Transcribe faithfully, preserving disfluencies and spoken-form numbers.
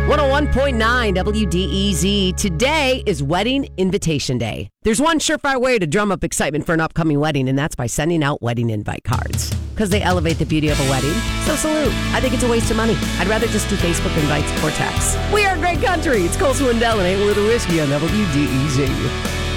one oh one point nine W D E Z. Today is Wedding Invitation Day. There's one surefire way to drum up excitement for an upcoming wedding, and that's by sending out wedding invite cards. Because they elevate the beauty of a wedding. So salute. I think it's a waste of money. I'd rather just do Facebook invites or texts. We are a great country. It's Cole Swindell and Ain't With a Whiskey on W D E Z.